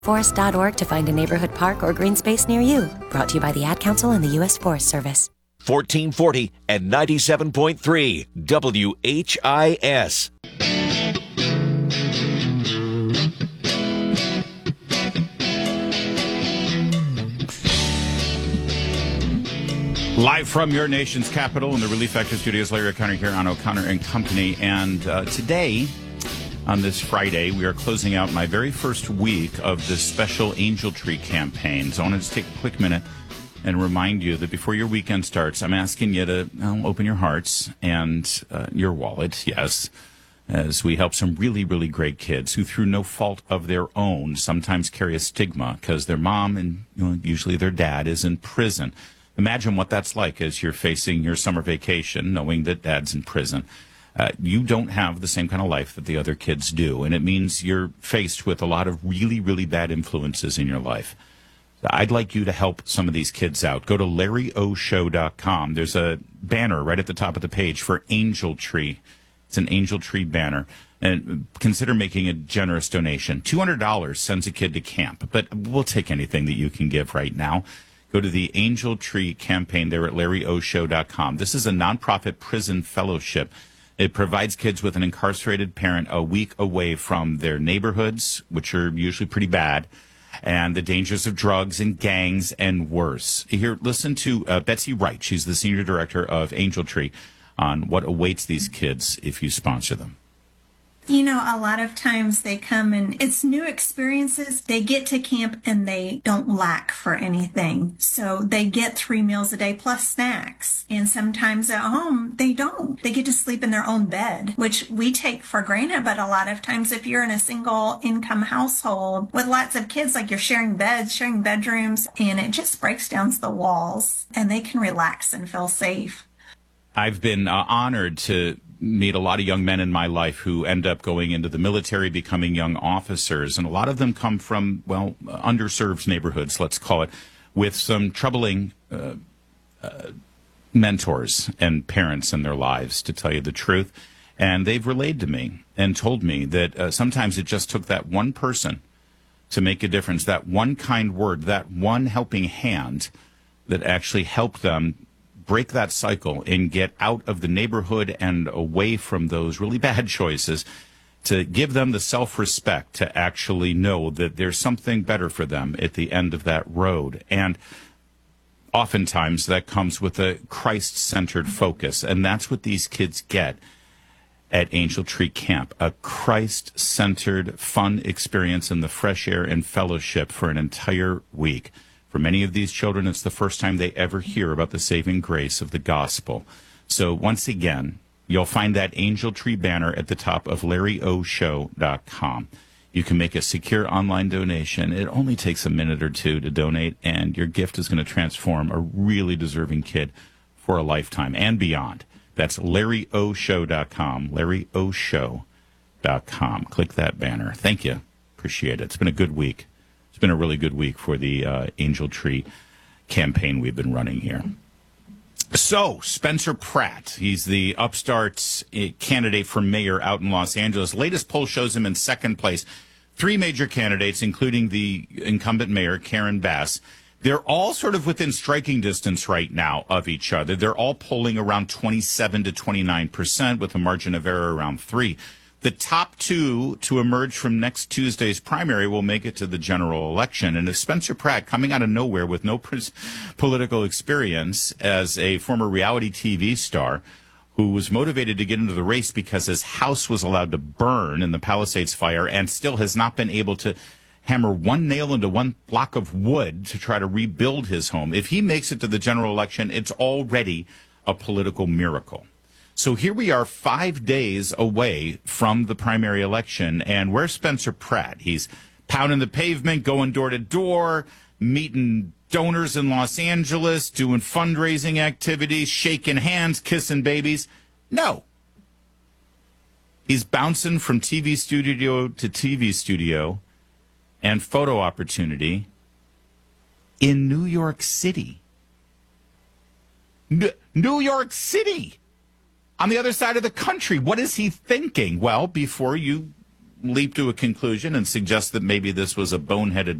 Forest.org to find a neighborhood park or green space near you. Brought to you by the Ad Council and the U.S. Forest Service. 1440 and 97.3 WHIS. Live from your nation's capital in the Relief Factor Studios, Larry O'Connor here on O'Connor and Company. And today, on this Friday, we are closing out my very first week of this special Angel Tree campaign. So I want to just take a quick minute and remind you that before your weekend starts, I'm asking you to open your hearts and your wallet, yes, as we help some really, really great kids who, through no fault of their own, sometimes carry a stigma because their mom and usually their dad is in prison. Imagine what that's like as you're facing your summer vacation, knowing that dad's in prison. You don't have the same kind of life that the other kids do, and it means you're faced with a lot of really, really bad influences in your life. I'd like you to help some of these kids out. Go to LarryOShow.com. There's a banner right at the top of the page for Angel Tree. It's an Angel Tree banner. And consider making a generous donation. $200 sends a kid to camp, but we'll take anything that you can give right now. Go to the Angel Tree campaign there at LarryOShow.com. This is a nonprofit prison fellowship. It provides kids with an incarcerated parent a week away from their neighborhoods, which are usually pretty bad, and the dangers of drugs and gangs and worse. Here, listen to Betsy Wright. She's the senior director of Angel Tree on what awaits these kids if you sponsor them. You know, a lot of times they come and it's new experiences. They get to camp and they don't lack for anything. So they get 3 meals a day plus snacks. And sometimes at home, they don't. They get to sleep in their own bed, which we take for granted. But a lot of times if you're in a single income household with lots of kids, like you're sharing beds, sharing bedrooms, and it just breaks down the walls and they can relax and feel safe. I've been honored to meet a lot of young men in my life who end up going into the military, becoming young officers. And a lot of them come from, well, underserved neighborhoods, let's call it, with some troubling mentors and parents in their lives, to tell you the truth. And they've relayed to me and told me that sometimes it just took that one person to make a difference, that one kind word, that one helping hand that actually helped them break that cycle and get out of the neighborhood and away from those really bad choices, to give them the self-respect to actually know that there's something better for them at the end of that road. And oftentimes that comes with a Christ-centered focus, and that's what these kids get at Angel Tree Camp, a Christ-centered, fun experience in the fresh air and fellowship for an entire week. For many of these children, it's the first time they ever hear about the saving grace of the gospel. So once again, you'll find that Angel Tree banner at the top of LarryOShow.com. You can make a secure online donation. It only takes a minute or two to donate, and your gift is going to transform a really deserving kid for a lifetime and beyond. That's LarryOShow.com, LarryOShow.com. Click that banner. Thank you. Appreciate it. It's been a good week. It's been a really good week for the Angel Tree campaign we've been running here. So, Spencer Pratt, he's the upstart candidate for mayor out in Los Angeles. Latest poll shows him in second place. 3 major candidates, including the incumbent mayor, Karen Bass. They're all sort of within striking distance right now of each other. They're all polling around 27 to 29% with a margin of error around 3. The top 2 to emerge from next Tuesday's primary will make it to the general election. And if Spencer Pratt, coming out of nowhere with no political experience as a former reality TV star, who was motivated to get into the race because his house was allowed to burn in the Palisades fire and still has not been able to hammer one nail into one block of wood to try to rebuild his home. If he makes it to the general election, it's already a political miracle. So here we are 5 days away from the primary election, and where's Spencer Pratt? He's pounding the pavement, going door to door, meeting donors in Los Angeles, doing fundraising activities, shaking hands, kissing babies. No. He's bouncing from TV studio to TV studio and photo opportunity in New York City. New York City! On the other side of the country. What is he thinking? Well, before you leap to a conclusion and suggest that maybe this was a boneheaded